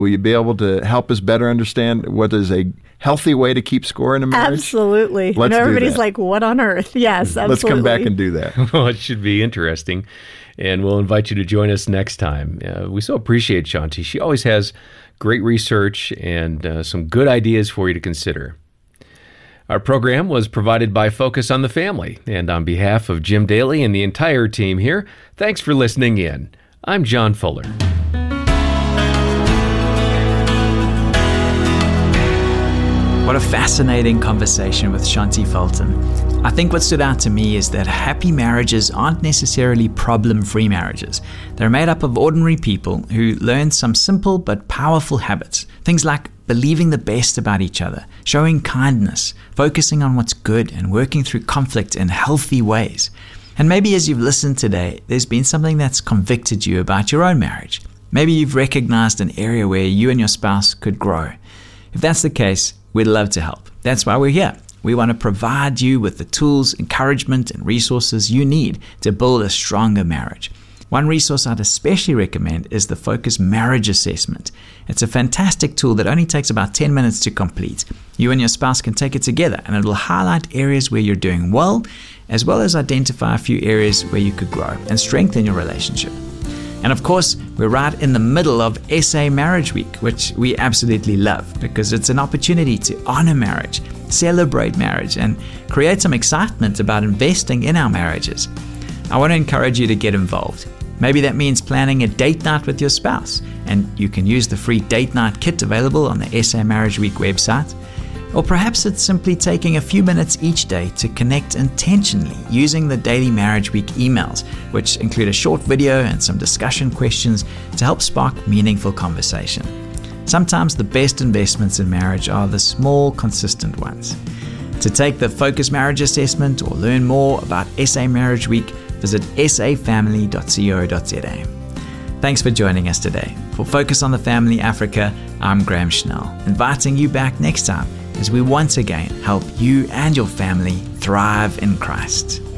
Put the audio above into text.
Will you be able to help us better understand what is a healthy way to keep score in a marriage? Absolutely. Let's do everybody's that. like, what on earth? Yes, absolutely. Let's come back and do that. Well, it should be interesting, and we'll invite you to join us next time. We so appreciate Shanti. She always has great research and some good ideas for you to consider. Our program was provided by Focus on the Family, and on behalf of Jim Daly and the entire team here, thanks for listening in. I'm John Fuller. What a fascinating conversation with Shanti Fulton. I think what stood out to me is that happy marriages aren't necessarily problem-free marriages. They're made up of ordinary people who learn some simple but powerful habits. Things like believing the best about each other, showing kindness, focusing on what's good, and working through conflict in healthy ways. And maybe as you've listened today, there's been something that's convicted you about your own marriage. Maybe you've recognized an area where you and your spouse could grow. If that's the case, we'd love to help. That's why we're here. We want to provide you with the tools, encouragement, and resources you need to build a stronger marriage. One resource I'd especially recommend is the Focus Marriage Assessment. It's a fantastic tool that only takes about 10 minutes to complete. You and your spouse can take it together, and it'll highlight areas where you're doing well as identify a few areas where you could grow and strengthen your relationship. And of course, we're right in the middle of SA Marriage Week, which we absolutely love because it's an opportunity to honor marriage, celebrate marriage, and create some excitement about investing in our marriages. I want to encourage you to get involved. Maybe that means planning a date night with your spouse, and you can use the free date night kit available on the SA Marriage Week website. Or perhaps it's simply taking a few minutes each day to connect intentionally using the Daily Marriage Week emails, which include a short video and some discussion questions to help spark meaningful conversation. Sometimes the best investments in marriage are the small, consistent ones. To take the Focus Marriage Assessment or learn more about SA Marriage Week, visit safamily.co.za. Thanks for joining us today. For Focus on the Family Africa, I'm Graham Schnell, inviting you back next time as we once again help you and your family thrive in Christ.